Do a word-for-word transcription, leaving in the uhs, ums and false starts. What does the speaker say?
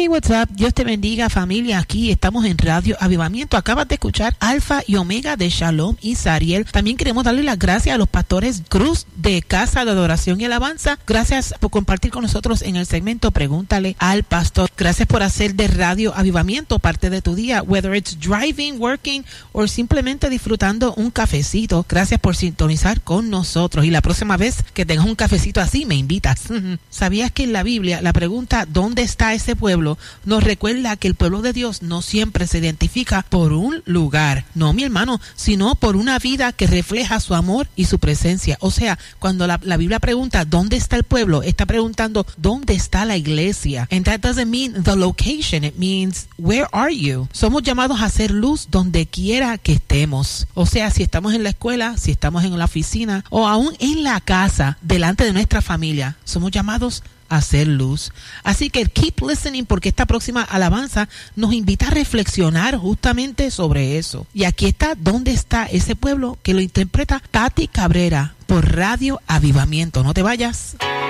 Hey, what's up? Dios te bendiga, familia. Aquí estamos en Radio Avivamiento. Acabas de escuchar Alfa y Omega de Shalom y Sariel. También queremos darle las gracias a los pastores Cruz de Casa de Adoración y Alabanza. Gracias por compartir con nosotros en el segmento Pregúntale al Pastor. Gracias por hacer de Radio Avivamiento parte de tu día, whether it's driving, working o simplemente disfrutando un cafecito. Gracias por sintonizar con nosotros. Y la próxima vez que tengas un cafecito así, me invitas. ¿Sabías que en la Biblia la pregunta ¿dónde está ese pueblo? Nos recuerda que el pueblo de Dios no siempre se identifica por un lugar, no, mi hermano, sino por una vida que refleja su amor y su presencia. O sea, cuando la, la Biblia pregunta ¿dónde está el pueblo?, está preguntando ¿dónde está la iglesia? And that doesn't mean the location, it means where are you? Somos llamados a hacer luz donde quiera que estemos. O sea, si estamos en la escuela, si estamos en la oficina o aún en la casa, delante de nuestra familia, somos llamados hacer luz. Así que keep listening, porque esta próxima alabanza nos invita a reflexionar justamente sobre eso. Y aquí está ¿dónde está ese pueblo?, que lo interpreta Tati Cabrera por Radio Avivamiento. No te vayas.